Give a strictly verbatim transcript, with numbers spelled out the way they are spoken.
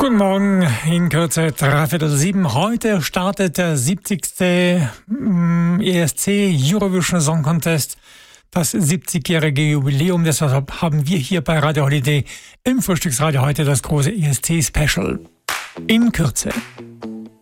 Guten Morgen, in Kürze dreiviertel sieben. Heute startet der siebzigste E S C Eurovision Song Contest, das siebzigjährige Jubiläum. Deshalb haben wir hier bei Radio Holiday im Frühstücksradio heute das große E S C Special. In Kürze.